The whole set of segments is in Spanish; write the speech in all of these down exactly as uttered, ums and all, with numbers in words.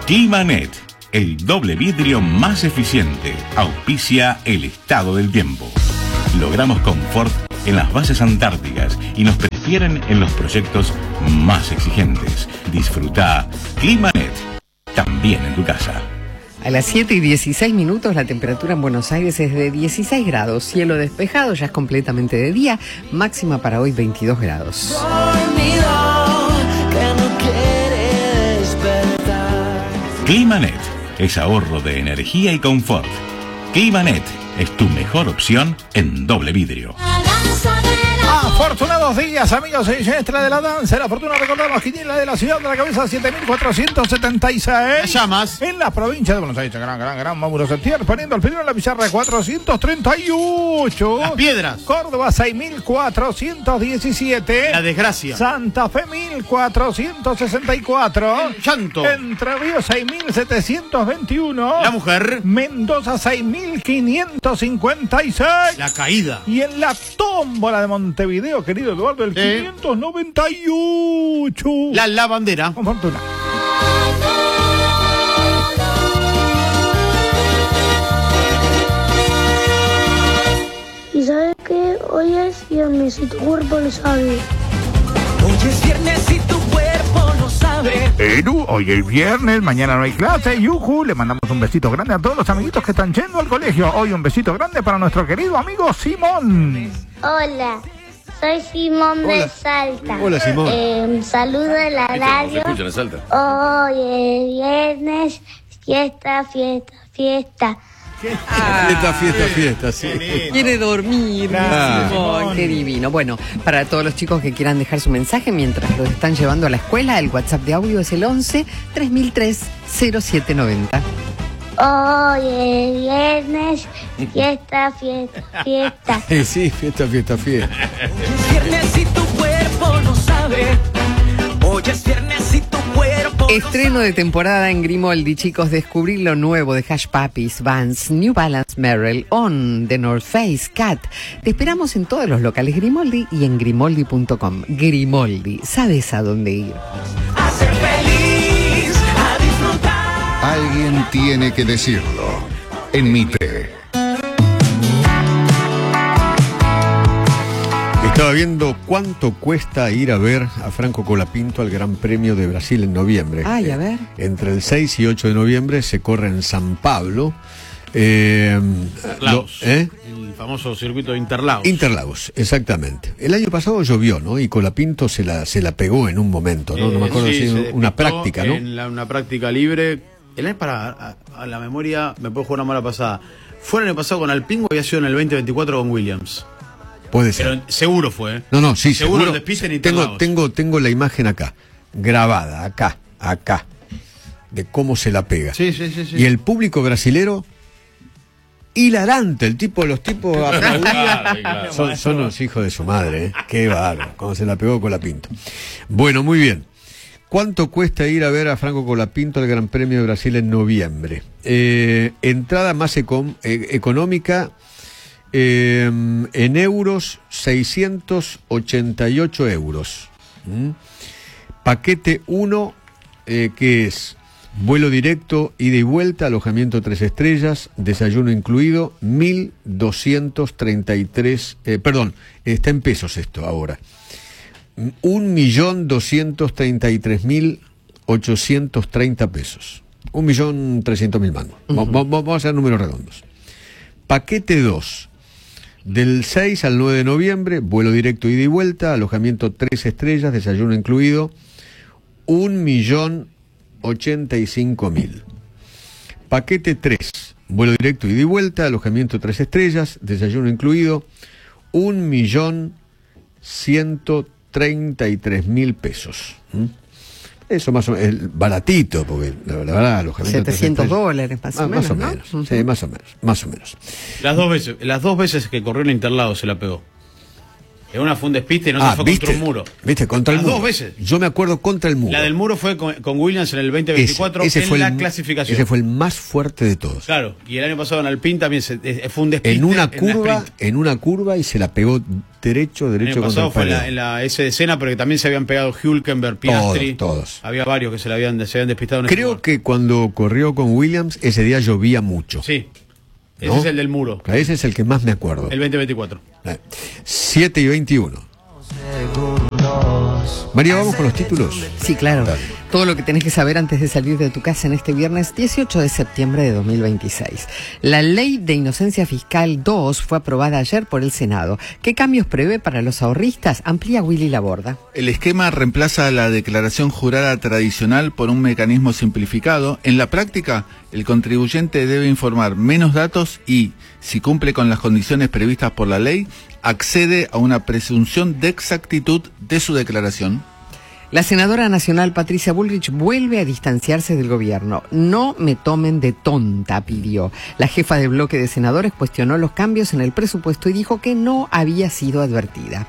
Climanet, el doble vidrio más eficiente, auspicia el estado del tiempo. Logramos confort en las bases antárticas y nos prefieren en los proyectos más exigentes. Disfruta Climanet, también en tu casa. A las siete y dieciséis minutos la temperatura en Buenos Aires es de dieciséis grados, cielo despejado, ya es completamente de día, máxima para hoy veintidós grados. Climanet es ahorro de energía y confort. Climanet es tu mejor opción en doble vidrio. Afortunados días, amigos y siniestra de la danza. La fortuna, recordamos, quiniela de la ciudad de la cabeza, siete mil cuatrocientos setenta y seis. Llamas. En la provincia de Buenos Aires, gran, gran, gran Mauro Septier, poniendo el primero en la pizarra, cuatrocientos treinta y ocho. Las Piedras. Córdoba, seis mil cuatrocientos diecisiete. La Desgracia. Santa Fe, mil cuatrocientos sesenta y cuatro. El Llanto. Entre Ríos, seis mil setecientos veintiuno. La Mujer. Mendoza, seis mil quinientos cincuenta y seis. La Caída. Y en la tómbola de Montevideo, querido Eduardo, el ¿Eh? quinientos noventa y ocho. La Lavandera. Con fortuna. ¿Y sabes qué? Hoy es viernes y tu cuerpo lo sabe. Hoy es viernes y tu cuerpo lo sabe. Edu, hoy es viernes, mañana no hay clase. Yuju, le mandamos un besito grande a todos los amiguitos que están yendo al colegio. Hoy un besito grande para nuestro querido amigo Simón. Hola, soy Simón de Salta. Hola, Simón. Eh, saludo de la radio. Hoy es viernes, fiesta, fiesta, fiesta. Fiesta, fiesta, fiesta, sí. Quiere dormir. Claro. Ay, qué divino. Bueno, para todos los chicos que quieran dejar su mensaje mientras los están llevando a la escuela, el WhatsApp de audio es el once, tres mil tres, cero siete noventa. Hoy es viernes, fiesta, fiesta, fiesta. Sí, fiesta, fiesta, fiesta. Hoy es viernes y tu cuerpo lo sabe. Hoy es viernes y tu cuerpo lo Estreno de temporada en Grimoldi, chicos. Descubrí lo nuevo de Hush Puppies, Vans, New Balance, Merrell, On, The North Face, Cat. Te esperamos en todos los locales Grimoldi y en grimoldi punto com. Grimoldi, sabes a dónde ir. a ser feliz, a disfrutar. Alguien tiene que decirlo. En Mitre. Estaba viendo cuánto cuesta ir a ver a Franco Colapinto al Gran Premio de Brasil en noviembre. Ay, a ver. Entre el seis y ocho de noviembre se corre en San Pablo. Eh, Interlagos. lo- ¿eh? El famoso circuito de Interlagos. Interlagos, exactamente. El año pasado llovió, ¿no? Y Colapinto se la, se la pegó en un momento, ¿no? No me Eh, acuerdo sí, si se una despistó práctica, ¿no? En la- una práctica libre. El año para a, a la memoria, me puedo jugar una mala pasada. Fue el año pasado con Alpingo, había sido en el veinte veinticuatro con Williams. Puede ser. Pero seguro fue, ¿eh? No, no, sí, Seguro seguro. el despiste en tengo, Interlagos. tengo, tengo la imagen acá, grabada, acá, acá, de cómo se la pega. Sí, sí, sí, sí. Y el público brasilero, hilarante, el tipo, los tipos aplaudían. Claro, claro. Son, son los hijos de su madre, ¿eh? Qué bárbaro, cuando se la pegó Colapinto. Bueno, muy bien. ¿Cuánto cuesta ir a ver a Franco Colapinto al Gran Premio de Brasil en noviembre? Eh, entrada más econ- eh, económica, eh, en euros, seiscientos ochenta y ocho euros. ¿Mm? Paquete uno, eh, que es vuelo directo, ida y vuelta, alojamiento tres estrellas, desayuno incluido, mil doscientos treinta y tres, eh, perdón, está en pesos esto ahora. Un millón doscientos treinta y tres mil ochocientos treinta pesos. Un millón trescientos mil mangos. Uh-huh. Vamos a hacer números redondos. Paquete dos. Del seis al nueve de noviembre, vuelo directo ida y vuelta, alojamiento tres estrellas, desayuno incluido, un millón ochenta y cinco mil. Paquete tres. Vuelo directo ida y vuelta, alojamiento tres estrellas, desayuno incluido, un millón ciento treinta y tres mil pesos. ¿Mm? Eso más o menos, baratito, porque la, la verdad, alojamiento setecientos dólares, más o menos, más o ¿no? menos, Uh-huh. sí, más o menos, más o menos. Las dos veces, las dos veces que corrió en Interlagos se la pegó. En una fue un despiste y en Ah, otra fue ¿viste? contra un muro. ¿Viste? Contra el Las muro. dos veces. Yo me acuerdo contra el muro. La del muro fue con, con Williams en el veinte veinticuatro ese, ese en fue la el, clasificación. Ese fue el más fuerte de todos. Claro, y el año pasado en Alpine también se, eh, fue un despiste. En una la curva, sprint. en una curva y se la pegó derecho, El derecho año contra pasado el fue en la, paredón. en la S de Senna, pero que también se habían pegado Hülkenberg, Piastri. Todos, todos. Había varios que se, le habían, se habían despistado en ese Creo lugar. que cuando corrió con Williams, ese día llovía mucho. Sí, ese ¿no? es el del muro, Ese es el que más me acuerdo. el veinte veinticuatro. Eh, siete y veintiuno. María, ¿vamos con los títulos? Sí, claro. Dale. Todo lo que tenés que saber antes de salir de tu casa en este viernes dieciocho de septiembre de dos mil veintiséis. La Ley de Inocencia Fiscal dos fue aprobada ayer por el Senado. ¿Qué cambios prevé para los ahorristas? Amplía Willy Laborda. El esquema reemplaza la declaración jurada tradicional por un mecanismo simplificado. En la práctica, el contribuyente debe informar menos datos y, si cumple con las condiciones previstas por la ley, accede a una presunción de exactitud de su declaración. La senadora nacional Patricia Bullrich vuelve a distanciarse del gobierno. No me tomen de tonta, pidió. La jefa del bloque de senadores cuestionó los cambios en el presupuesto y dijo que no había sido advertida.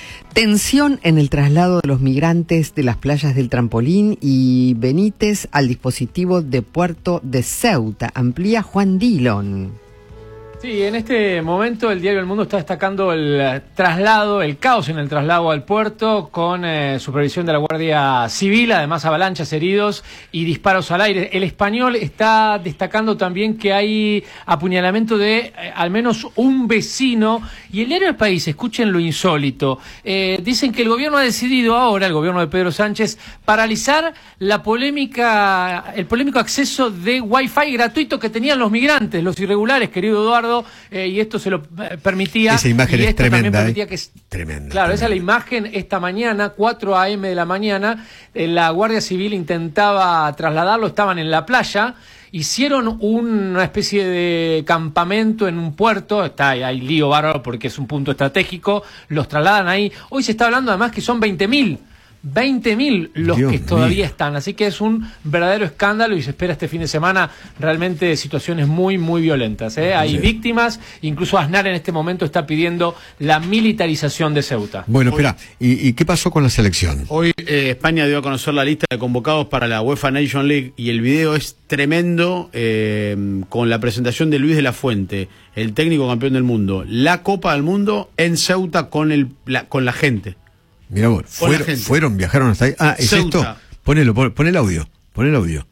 Tensión en el traslado de los migrantes de las playas del Trampolín y Benítez al dispositivo de puerto de Ceuta. Amplía Juan Dillon. Sí, en este momento el diario El Mundo está destacando el eh, traslado, el caos en el traslado al puerto con eh, supervisión de la Guardia Civil, además avalanchas, heridos y disparos al aire. El Español está destacando también que hay apuñalamiento de eh, al menos un vecino. Y el diario El País, escuchen lo insólito, eh, dicen que el gobierno ha decidido ahora, el gobierno de Pedro Sánchez, paralizar la polémica, el polémico acceso de Wi-Fi gratuito que tenían los migrantes, los irregulares, querido Eduardo. Eh, y esto se lo eh, permitía. Esa imagen y es esto también tremenda, permitía ¿eh? que, Tremenda. claro, tremenda. esa es la imagen esta mañana, cuatro a eme de la mañana. Eh, la Guardia Civil intentaba trasladarlo, estaban en la playa. Hicieron una especie de campamento en un puerto, está ahí, hay lío bárbaro porque es un punto estratégico, los trasladan ahí. Hoy se está hablando además que son veinte mil. veinte mil los Dios que todavía mío. están, así que es un verdadero escándalo y se espera este fin de semana realmente situaciones muy, muy violentas, ¿eh? Hay Sí. víctimas, incluso Aznar en este momento está pidiendo la militarización de Ceuta. Bueno, espera, ¿y, y qué pasó con la selección? Hoy eh, España dio a conocer la lista de convocados para la UEFA Nation League y el video es tremendo, eh, con la presentación de Luis de la Fuente, el técnico campeón del mundo, la Copa del Mundo en Ceuta con, el, la, con la gente. Mira vos, Con la fueron, gente. fueron, viajaron hasta ahí. Ah, ¿es Ceuta. esto? Ponelo, pon, pon el audio, pon el audio.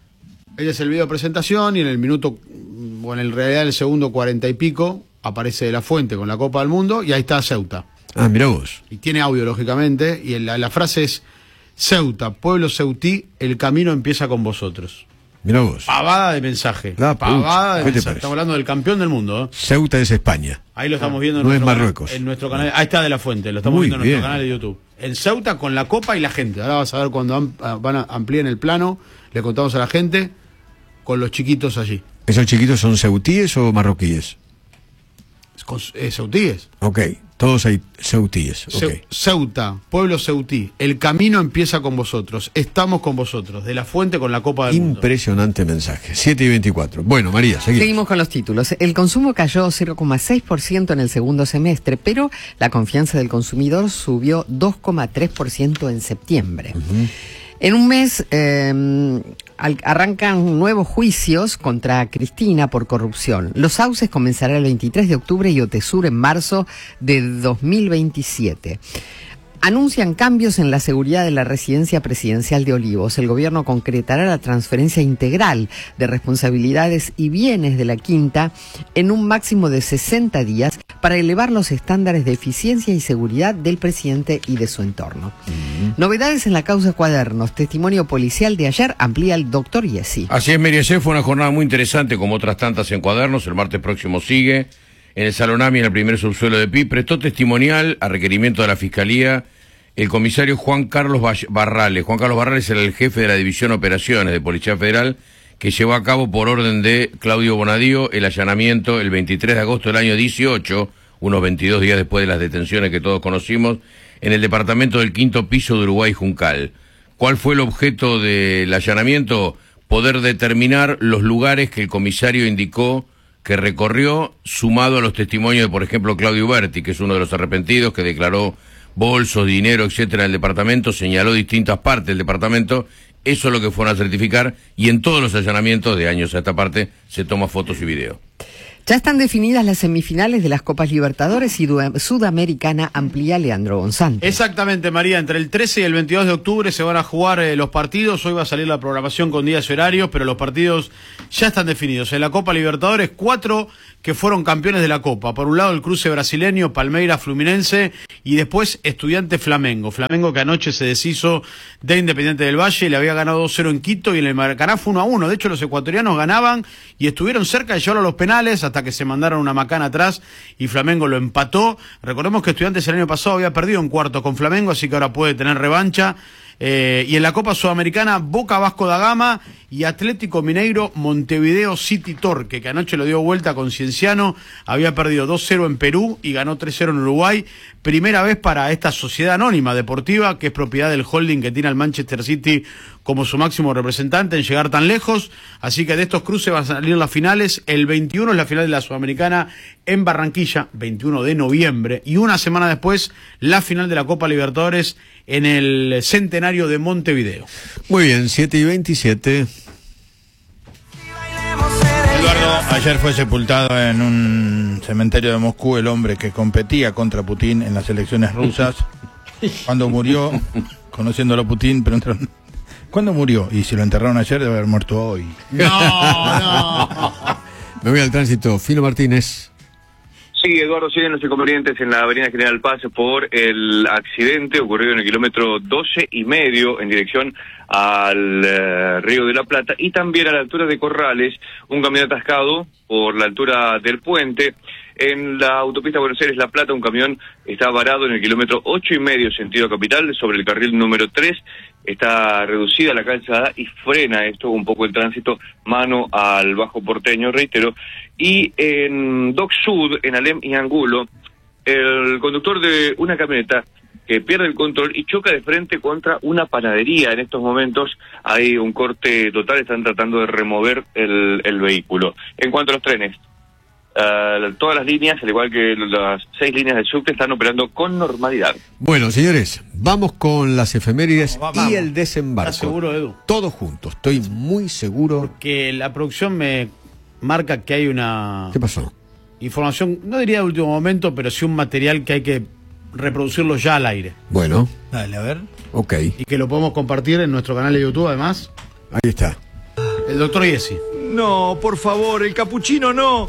Ese es el video de presentación y en el minuto, bueno, en realidad el segundo cuarenta y pico, aparece de la Fuente con la Copa del Mundo y ahí está Ceuta. Ah, mira vos. Y tiene audio, lógicamente, y la, la frase es: Ceuta, pueblo ceutí, el camino empieza con vosotros. Mira vos. Pavada de mensaje. La Pavada pucha, de ¿qué te mensaje. parece? Estamos hablando del campeón del mundo, ¿eh? Ceuta es España. Ahí lo estamos viendo en, no es nuestro Marruecos. canal, en nuestro canal. Ahí está de la Fuente, lo estamos Muy viendo en nuestro bien. canal de YouTube. En Ceuta con la Copa y la gente. Ahora vas a ver cuando am- van a amplíen el plano, le contamos a la gente con los chiquitos allí. ¿Esos chiquitos son ceutíes o marroquíes? Con, eh, ceutíes. Ok, todos hay ceutíes. Ceu- Ok. Ceuta, pueblo ceutí, el camino empieza con vosotros, estamos con vosotros, de la Fuente con la Copa del Mundo. Impresionante mensaje. siete y veinticuatro. Bueno, María, seguimos. Seguimos con los títulos. El consumo cayó cero coma seis por ciento en el segundo semestre, pero la confianza del consumidor subió dos coma tres por ciento en septiembre. Uh-huh. En un mes eh, al- arrancan nuevos juicios contra Cristina por corrupción. Los sauces comenzarán el veintitrés de octubre y Otesur en marzo de dos mil veintisiete. Anuncian cambios en la seguridad de la residencia presidencial de Olivos. El gobierno concretará la transferencia integral de responsabilidades y bienes de la quinta en un máximo de sesenta días para elevar los estándares de eficiencia y seguridad del presidente y de su entorno. Uh-huh. Novedades en la causa Cuadernos. Testimonio policial de ayer amplía el doctor Yesi. Así es, Meriesé, fue una jornada muy interesante, como otras tantas en Cuadernos. El martes próximo sigue. En el Salonami, en el primer subsuelo de Pi, prestó testimonial a requerimiento de la Fiscalía el comisario Juan Carlos Barrales. Juan Carlos Barrales era el jefe de la División Operaciones de Policía Federal, que llevó a cabo por orden de Claudio Bonadío el allanamiento el veintitrés de agosto del año dieciocho, unos veintidós días después de las detenciones que todos conocimos, en el departamento del quinto piso de Uruguay Juncal. ¿Cuál fue el objeto del allanamiento? Poder determinar los lugares que el comisario indicó que recorrió, sumado a los testimonios de, por ejemplo, Claudio Berti, que es uno de los arrepentidos, que declaró bolsos, dinero, etcétera, en el departamento, señaló distintas partes del departamento. Eso es lo que fueron a certificar, y en todos los allanamientos de años a esta parte se toma fotos y video. Ya están definidas las semifinales de las Copas Libertadores y Sudamericana, amplía Leandro González. Exactamente, María, entre el trece y el veintidós de octubre se van a jugar eh, los partidos. Hoy va a salir la programación con días y horarios, pero los partidos ya están definidos. En la Copa Libertadores, cuatro que fueron campeones de la Copa. Por un lado, el cruce brasileño, Palmeiras Fluminense, y después Estudiantes Flamengo. Flamengo que anoche se deshizo de Independiente del Valle, le había ganado dos cero en Quito y en el Maracaná fue uno a uno. De hecho, los ecuatorianos ganaban y estuvieron cerca de llevarlo a los penales hasta que se mandaron una macana atrás y Flamengo lo empató. Recordemos que Estudiantes el año pasado había perdido en cuarto con Flamengo, así que ahora puede tener revancha. Eh, y en la Copa Sudamericana, Boca Vasco da Gama y Atlético Mineiro Montevideo City Torque, que anoche lo dio vuelta con Cienciano, había perdido dos cero en Perú y ganó tres cero en Uruguay. Primera vez para esta sociedad anónima deportiva, que es propiedad del holding que tiene al Manchester City como su máximo representante, en llegar tan lejos. Así que de estos cruces van a salir las finales. El veintiuno es la final de la Sudamericana en Barranquilla, veintiuno de noviembre, y una semana después la final de la Copa Libertadores en el Centenario de Montevideo. Muy bien, siete y veintisiete. Eduardo, ayer fue sepultado en un cementerio de Moscú el hombre que competía contra Putin en las elecciones rusas. Cuando murió, conociéndolo a Putin, preguntaron, ¿cuándo murió? Y si lo enterraron ayer, debe haber muerto hoy. No, no. Me voy al tránsito. Fino Martínez. Sí, Eduardo, siguen los inconvenientes en la avenida General Paz por el accidente ocurrido en el kilómetro doce y medio en dirección al eh, Río de la Plata, y también a la altura de Corrales, un camión atascado por la altura del puente. En la autopista Buenos Aires-La Plata, un camión está varado en el kilómetro ocho y medio sentido capital sobre el carril número tres. Está reducida la calzada y frena esto un poco el tránsito mano al Bajo Porteño, reitero. Y en Dock Sud, en Alem y Angulo, el conductor de una camioneta que pierde el control y choca de frente contra una panadería. En estos momentos hay un corte total, están tratando de remover el, el vehículo. En cuanto a los trenes, Uh, todas las líneas, al igual que las seis líneas del subte, están operando con normalidad. Bueno, señores, vamos con las efemérides vamos, vamos. y el desembarco. ¿Estás seguro, Edu? Todos juntos, estoy muy seguro. Porque la producción me marca que hay una... ¿Qué pasó? Información, no diría de último momento, pero sí un material que hay que reproducirlo ya al aire. Bueno. Dale, a ver. Ok. Y que lo podemos compartir en nuestro canal de YouTube, además. Ahí está. El doctor Yesi. No, por favor, el capuchino no.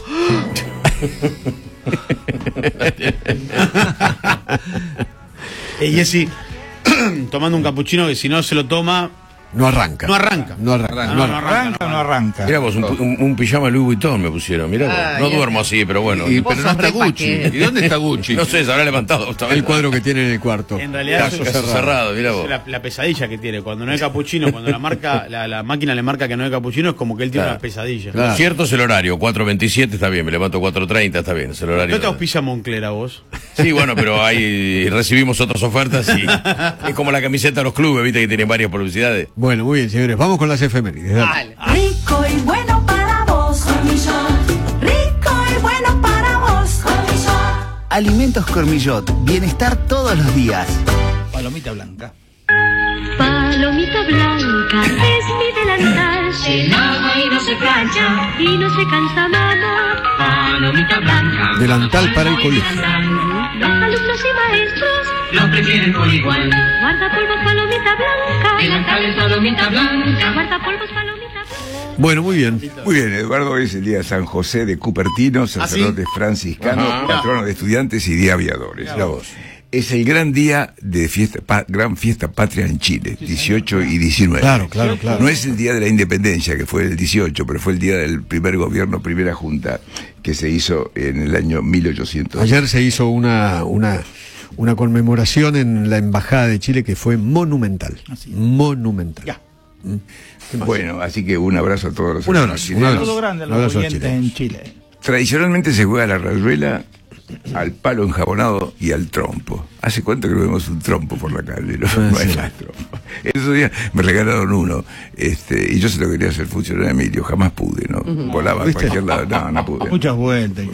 eh, Yesi, tomando un capuchino que si no se lo toma... No arranca. No arranca. No arranca. No, no, no arranca, no arranca. Mirá vos, un, un, un pijama Louis Vuitton me pusieron, mirá. Ah, no duermo así, pero bueno. Y, pero no está Gucci. ¿Y dónde está Gucci? No sé, se habrá levantado. El cuadro que tiene en el cuarto. En realidad Caso es cerrado, cerrado mirá vos. La, la pesadilla que tiene. Cuando no hay capuchino, cuando la marca, la, la máquina le marca que no hay capuchino, es como que él tiene claro. una pesadilla. Claro. Cierto es el horario, cuatro veintisiete está bien, me levanto cuatro treinta, está bien, es el horario. ¿No te auspicia Moncler a vos? Sí, bueno, pero ahí recibimos otras ofertas y es como la camiseta de los clubes, viste que tienen varias publicidades. Bueno, muy bien, señores. Vamos con las efemérides. Dale. Rico y bueno para vos, Cormillot. Rico y bueno para vos, Cormillot. Alimentos Cormillot. Bienestar todos los días. Palomita blanca. Palomita blanca es mi delantal. Se lava y no se plancha. Y no se cansa nada. Palomita blanca. Delantal para el colegio. Los alumnos y maestros lo prefieren por igual. Guardapolvos palomita blanca. Delantales palomita blanca. Guardapolvos palomita blanca. Bueno, muy bien. Muy bien, Eduardo, hoy es el día de San José de Cupertino, sacerdote ¿Ah, sí? franciscano, Ajá. patrono de estudiantes y de aviadores. La voz. Es el gran día de fiesta, pa, gran fiesta patria en Chile, dieciocho y diecinueve. Claro, claro, claro. No es el día de la independencia, que fue el dieciocho, pero fue el día del primer gobierno, primera junta, que se hizo en el año mil ochocientos. Ayer se hizo una, una, una conmemoración en la Embajada de Chile que fue monumental. Así. Monumental. Ya. Bueno, así que un abrazo a todos los un abrazo, un abrazo, un abrazo grande a los oyentes en Chile. Tradicionalmente se juega a la rayuela, al palo enjabonado y al trompo. ¿Hace cuánto que no vemos un trompo por la calle? No, no hay más trompo. Esos días me regalaron uno, este, y yo se lo quería hacer funcionar a Emilio, jamás pude, ¿no? Uh-huh. Volaba a cualquier lado, no, no pude. Muchas vueltas.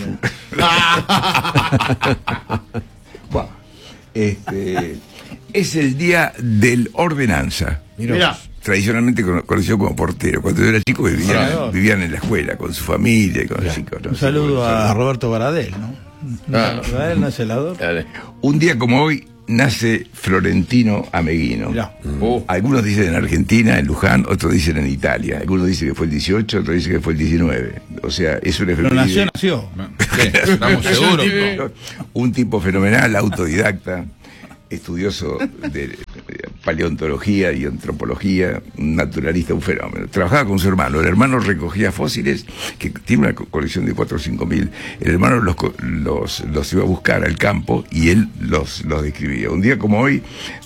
Bueno, este, es el día del ordenanza. Mirá. Tradicionalmente conocido como portero. Cuando yo era chico vivían, vivían en la escuela con su familia y con los chicos. ¿No? Un saludo a Roberto Baradel, ¿no? Ah. Baradel, no es helador. Un día como hoy nace Florentino Ameghino. Uh. Algunos dicen en Argentina, en Luján, otros dicen en Italia. Algunos dicen que fue el dieciocho, otros dicen que fue el diecinueve. O sea, es una Pero nació, nació. Sí, estamos seguros. Un tipo fenomenal, autodidacta, estudioso de paleontología y antropología, un naturalista, un fenómeno. Trabajaba con su hermano. El hermano recogía fósiles, que tiene una colección de cuatro o cinco mil. El hermano los, los, los iba a buscar al campo y él los, los describía. Un día como hoy